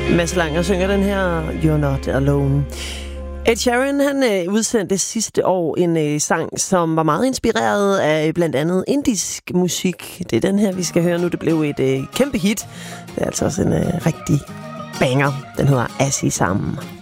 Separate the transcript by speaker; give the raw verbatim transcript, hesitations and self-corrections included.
Speaker 1: Mads Langer synger den her You're Not Alone. Ed Sheeran, han øh, udsendte sidste år en øh, sang, som var meget inspireret af blandt andet indisk musik. Det er den her, vi skal høre nu. Det blev et øh, kæmpe hit. Det er altså også en øh, rigtig banger. Den hedder Asi Sam.